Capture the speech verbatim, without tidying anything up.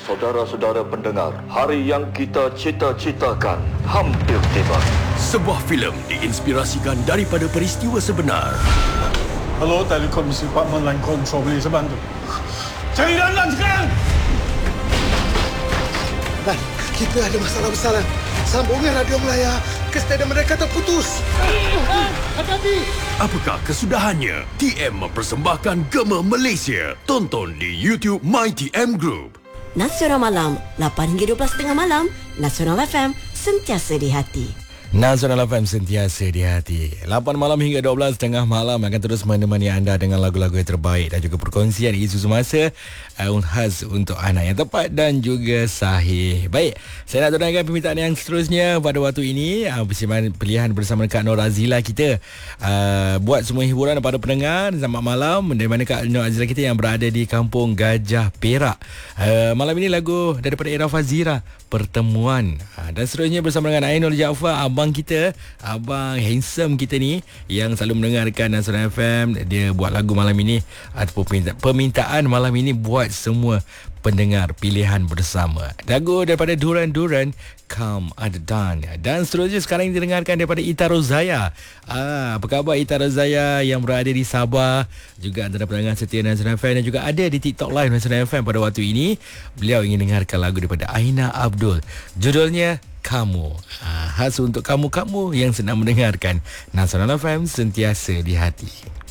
Saudara-saudara pendengar, hari yang kita cita-citakan hampir tiba. Sebuah filem diinspirasikan daripada peristiwa sebenar. Hello, Telekom Department Line Control, boleh saya bantu? Cari Lan sekarang! Lan, kita ada masalah besar, Lan. Sambungan radio Melaya ke stadium mereka terputus. Hati-hati! Apakah kesudahannya? T M mempersembahkan Gema Malaysia. Tonton di YouTube My T M Group. Nasional Malam, lapan hingga dua belas tengah malam. Nasional F M, sentiasa di hati. Nasional F M sentiasa di hati. lapan malam hingga dua belas tengah malam akan terus menemani anda dengan lagu-lagu yang terbaik dan juga perkongsian isu semasa uh, khas untuk anak yang tepat dan juga sahih. Baik, saya nak tunaikan permintaan yang seterusnya pada waktu ini. Uh, persembahan pilihan bersama Kak Nur Azila kita uh, buat semua hiburan pada pendengar. Selamat malam dari mana Kak Nur Azila kita yang berada di Kampung Gajah Perak. Uh, malam ini lagu daripada Era Fazira, Pertemuan. Uh, dan seterusnya bersama dengan Ainul Jaafar, abang kita, abang handsome kita ni yang selalu mendengarkan Nasional F M. Dia buat lagu malam ini ataupun permintaan malam ini buat semua pendengar pilihan bersama. Lagu daripada Duran Duran, Come Ada Dan. Dan seterusnya sekarang didengarkan daripada Ita Rozaya. Ah, apa khabar Ita Rozaya yang berada di Sabah, juga antara pendengar setia Nasional F M dan juga ada di TikTok Live Nasional F M pada waktu ini. Beliau ingin dengarkan lagu daripada Aina Abdul. Judulnya Kamu. Ah, khas untuk kamu-kamu yang sedang mendengarkan Nasional F M sentiasa di hati.